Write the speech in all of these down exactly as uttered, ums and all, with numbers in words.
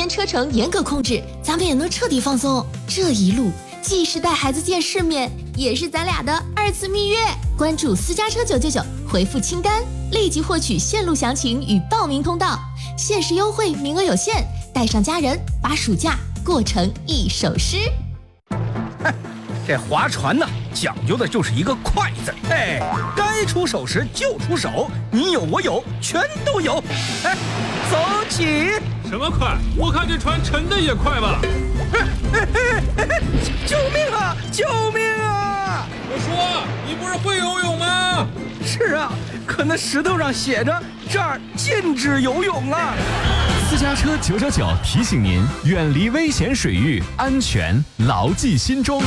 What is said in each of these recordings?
间车程严格控制，咱们也能彻底放松。这一路既是带孩子见世面，也是咱俩的二次蜜月。关注私家车九九九，回复清单，立即获取线路详情与报名通道。限时优惠，名额有限，带上家人，把暑假过成一首诗。 这划船呢，讲究的就是一个快字。哎，该出手时就出手，你有我有，全都有。哎，走起！ 什么快？我看这船沉的也快吧。 救命啊！救命啊！ 我说，你不是会游泳吗？ 是啊，可那石头上写着这儿禁止游泳啊。 私家车九九九提醒您，远离危险水域，安全牢记心中。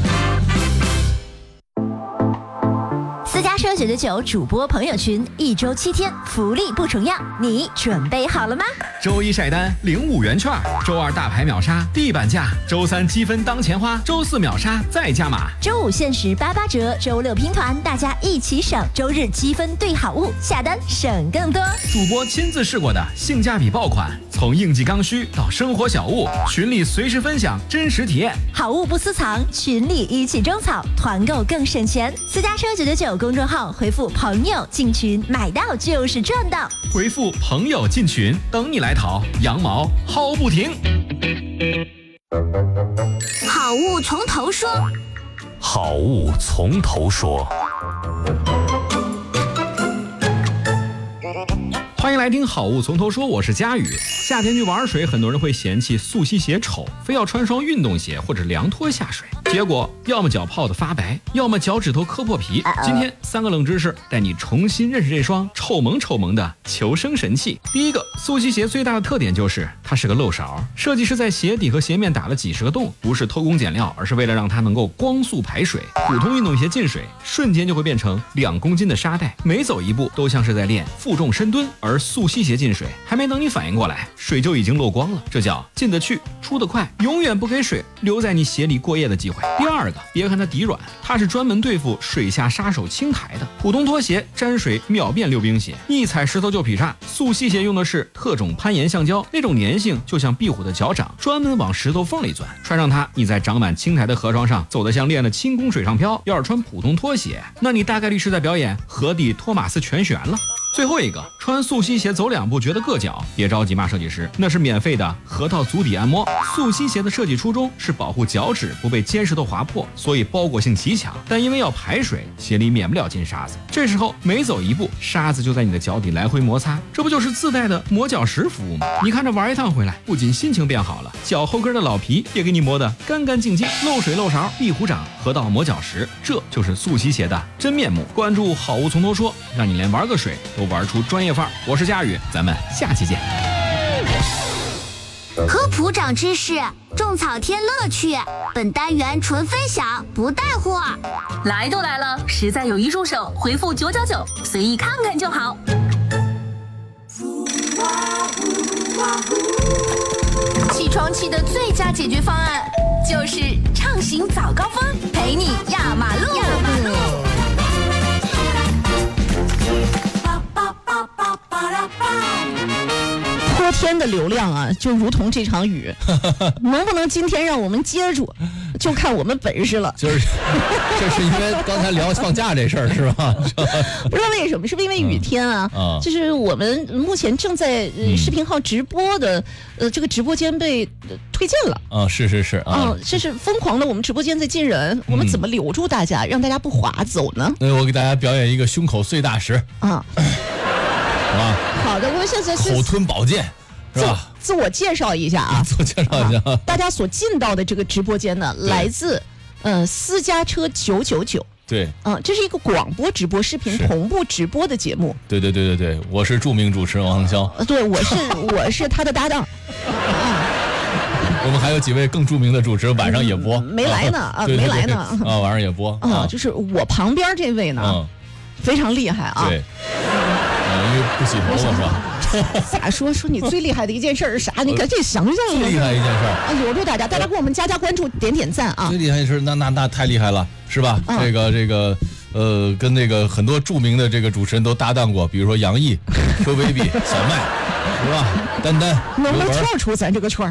私家车九九九主播朋友群，一周七天，福利不重样，你准备好了吗？ 周一晒单领五元券，周二大牌秒杀地板价，周三积分当钱花，周四秒杀再加码， 周五限时八八折，周六拼团，大家一起省，周日积分兑好物，下单省更多。 主播亲自试过的性价比爆款，从应季刚需到生活小物，群里随时分享真实体验， 好物不私藏，群里一起种草，团购更省钱。私家车九九九公众号回复朋友进群，买到就是赚到。 回复朋友进群，等你来淘，羊毛薅不停。 好物从头说， 好物从头说。欢迎来听好物从头说，我是佳宇。夏天去玩水，很多人会嫌弃速吸鞋丑，非要穿双运动鞋或者凉拖下水，结果要么脚泡得发白，要么脚趾头磕破皮。今天三个冷知识带你重新认识这双臭萌臭萌的求生神器。第一个，速吸鞋最大的特点就是它是个漏勺，设计师在鞋底和鞋面打了几十个洞，不是偷工减料，而是为了让它能够光速排水。普通运动鞋进水瞬间就会变成两公斤的沙袋，每走一步都像是在练负重深蹲，而速吸鞋进水还没等你反应过来，水就已经漏光了，这叫进得去出得快，永远不给水留在你鞋里过夜的机会。第二个，别看它底软，它是专门对付水下杀手青苔的。普通拖鞋沾水秒变溜冰鞋，一踩石头就劈叉，速吸鞋用的是特种攀岩橡胶，那种粘性就像壁虎的脚掌，专门往石头缝里钻。穿上它，你在长满青苔的河床上走得像练了轻功水上漂。要是穿普通拖鞋，那你大概率是在表演河底托马斯全旋了。最后一个，穿速吸鞋走两步觉得硌脚，别着急骂设计师，那是免费的河道足底按摩。速吸鞋的设计初衷是保护脚趾不被尖石头划破，所以包裹性极强，但因为要排水，鞋里免不了进沙子，这时候每走一步，沙子就在你的脚底来回摩擦，这不就是自带的磨脚石服务吗？你看这玩一趟回来，不仅心情变好了，脚后跟的老皮也给你磨得干干净净，漏水漏勺壁虎掌河道磨脚石，这就是速吸鞋的真面目。关注好物从头说，让你连玩个水都玩出专业范儿。我是佳宇，咱们下期见。 科普长知识，种草添乐趣。本单元纯分享，不带货。 来都来了，实在有一入手，回复九九九，随意看看就好。起床气的最佳解决方案就是畅行早高峰，陪你压马路。压马路。 泼天的流量啊，就如同这场雨，能不能今天让我们接住，就看我们本事了。 就是，这是因为刚才聊放假这事儿是吧？ 不知道为什么，是不是因为雨天啊？ 嗯、 就是我们目前正在、呃、视频号直播的，呃，这个直播间被、呃、推荐了。 啊、嗯，是是是啊， 嗯，这是疯狂的，我们直播间在进人，我们怎么留住大家，嗯、让大家不滑走呢？ 那我给大家表演一个胸口碎大石啊。 啊， 好的，我现在是口吞宝剑，是吧？ 自我介绍一下啊， 自我介绍一下、 啊。大家所进到的这个直播间呢，来自呃私家车九九九。 对， 啊、呃，这是一个广播直播视频同步直播的节目。 对对对对对，我是著名主持人王骁。 呃，对，我是我是他的搭档。 我们还有几位更著名的主持人，晚上也播。 嗯、没来呢啊， 对对对没来呢啊，晚上也播啊。就是我旁边这位呢， 嗯、 非常厉害啊。 对。因为不洗头发是吧？ 咋说说你最厉害的一件事是啥？你赶紧想想。 最厉害一件事啊，留住大家，大家给我们加加关注，点点赞啊！ 最厉害的是那那那太厉害了，是吧？嗯、这个这个呃，跟那个很多著名的这个主持人都搭档过，比如说杨毅、Q baby、小麦，是吧？丹丹， 能不能跳出咱这个圈？